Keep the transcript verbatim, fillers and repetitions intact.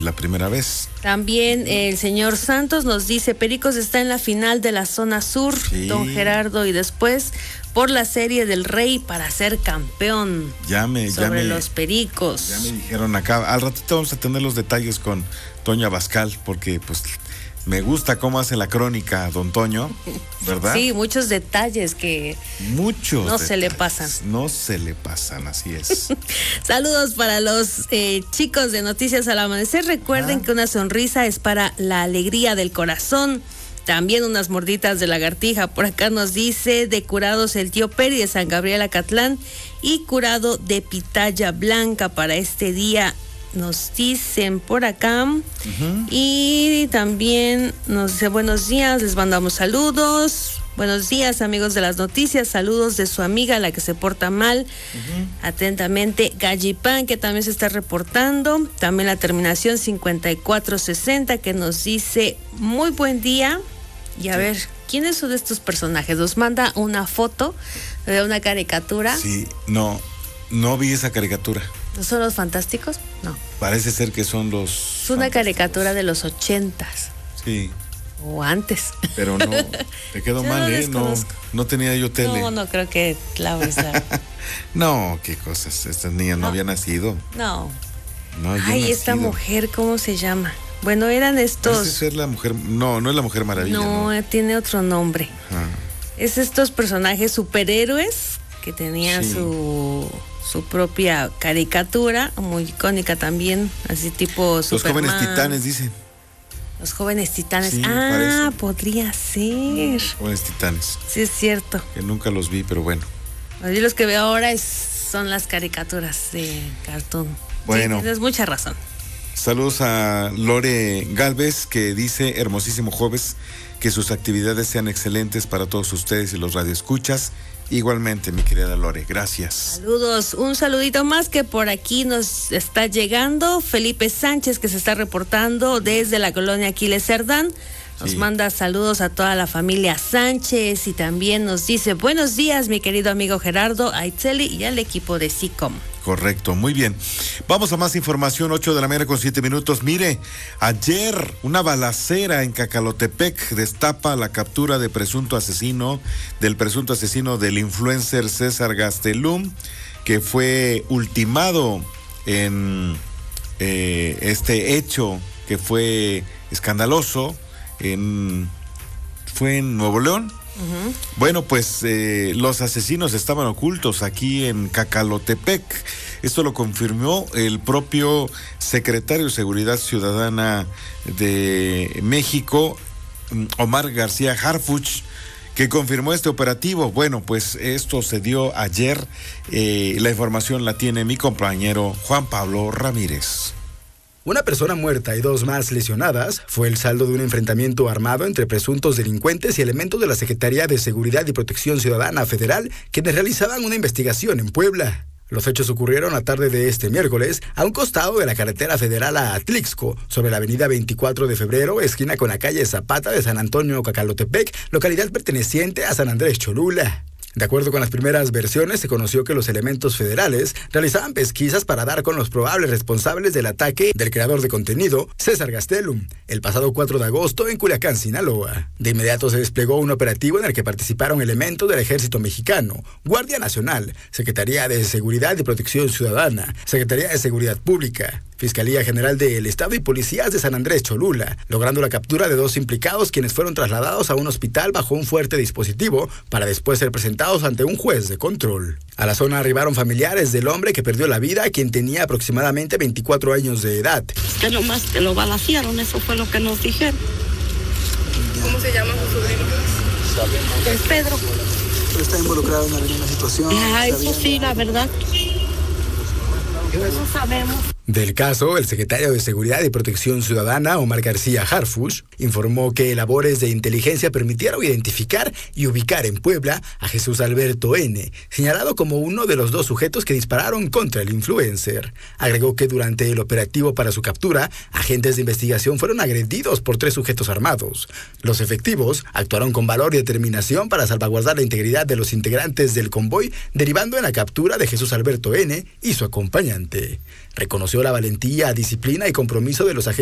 la primera vez. También el señor Santos nos dice, Pericos está en la final de la zona sur, sí. Don Gerardo, y después por la serie del Rey para ser campeón. Ya me, sobre ya me, los Pericos. Ya me dijeron acá, al ratito vamos a tener los detalles con Toño Abascal, porque pues me gusta cómo hace la crónica don Toño, ¿verdad? Sí, muchos detalles que muchos no detalles, se le pasan. No se le pasan, así es. Saludos para los eh, chicos de Noticias al Amanecer. Recuerden ah. que una sonrisa es para la alegría del corazón. También unas morditas de lagartija. Por acá nos dice de curados el tío Peri de San Gabriel Acatlán y curado de pitaya blanca para este día. Nos dicen por acá. Uh-huh. Y también nos dice buenos días, les mandamos saludos. Buenos días, amigos de las noticias. Saludos de su amiga, la que se porta mal. Uh-huh. Atentamente, Gallipán, que también se está reportando. También la terminación cincuenta y cuatro sesenta, que nos dice muy buen día. Y a sí. ver, ¿quiénes son de estos personajes? Nos manda una foto de una caricatura. Sí, no, no vi esa caricatura. ¿No son los Fantásticos? No. Parece ser que son los... Es una caricatura de los ochentas. Sí. O antes. Pero no, te quedó mal, ¿eh? No, no tenía yo tele. No, no creo que Clau está. No, qué cosas. Estas niñas no, no había nacido. No. No había Ay, nacido. Esta mujer, ¿cómo se llama? Bueno, eran estos... Parece ser la mujer... No, no es la Mujer Maravilla. No, no. tiene otro nombre. Ajá. Es estos personajes superhéroes que tenían sí. su... su propia caricatura, muy icónica también, así tipo Los Superman. Jóvenes Titanes, dicen. Los Jóvenes Titanes. Sí, ah, parece. podría ser. Jóvenes Titanes. Sí, es cierto. Que nunca los vi, pero bueno. Así los que veo ahora es, son las caricaturas de Cartoon. Bueno. Sí, tienes mucha razón. Saludos a Lore Galvez, que dice, hermosísimo jueves, que sus actividades sean excelentes para todos ustedes y los radioescuchas. Igualmente, mi querida Lore, gracias. Saludos, un saludito más que por aquí nos está llegando. Felipe Sánchez, que se está reportando desde la colonia Aquiles Cerdán. Nos sí. manda saludos a toda la familia Sánchez y también nos dice, buenos días, mi querido amigo Gerardo, a Itzeli y al equipo de SICOM. Correcto, muy bien. Vamos a más información, ocho de la mañana con siete minutos. Mire, ayer una balacera en Cacalotepec destapa la captura de presunto asesino, del presunto asesino del influencer César Gastelum, que fue ultimado en eh, este hecho que fue escandaloso, en, fue en Nuevo León. Uh-huh. Bueno, pues eh, los asesinos estaban ocultos aquí en Cacalotepec. Esto lo confirmó el propio secretario de Seguridad Ciudadana de México, Omar García Harfuch, que confirmó este operativo. Bueno, pues esto se dio ayer. Eh, la información la tiene mi compañero Juan Pablo Ramírez. Una persona muerta y dos más lesionadas fue el saldo de un enfrentamiento armado entre presuntos delincuentes y elementos de la Secretaría de Seguridad y Protección Ciudadana Federal, quienes realizaban una investigación en Puebla. Los hechos ocurrieron la tarde de este miércoles a un costado de la carretera federal a Atlixco, sobre la avenida veinticuatro de febrero, esquina con la calle Zapata de San Antonio Cacalotepec, localidad perteneciente a San Andrés Cholula. De acuerdo con las primeras versiones, se conoció que los elementos federales realizaban pesquisas para dar con los probables responsables del ataque del creador de contenido, César Gastelum, el pasado cuatro de agosto en Culiacán, Sinaloa. De inmediato se desplegó un operativo en el que participaron elementos del Ejército Mexicano, Guardia Nacional, Secretaría de Seguridad y Protección Ciudadana, Secretaría de Seguridad Pública, Fiscalía General del Estado y policías de San Andrés Cholula, logrando la captura de dos implicados, quienes fueron trasladados a un hospital bajo un fuerte dispositivo para después ser presentados ante un juez de control. A la zona arribaron familiares del hombre que perdió la vida, quien tenía aproximadamente veinticuatro años de edad. Que nomás que lo balacearon, eso fue lo que nos dijeron. ¿Cómo se llama su sobrino? Es Pedro. ¿Está involucrado en alguna situación? Ah, eso sí, la verdad. No sabemos. Del caso, el secretario de Seguridad y Protección Ciudadana, Omar García Harfuch, informó que labores de inteligencia permitieron identificar y ubicar en Puebla a Jesús Alberto N., señalado como uno de los dos sujetos que dispararon contra el influencer. Agregó que durante el operativo para su captura, agentes de investigación fueron agredidos por tres sujetos armados. Los efectivos actuaron con valor y determinación para salvaguardar la integridad de los integrantes del convoy, derivando en la captura de Jesús Alberto N. y su acompañante. Reconoció reconoció la valentía, disciplina y compromiso de los agentes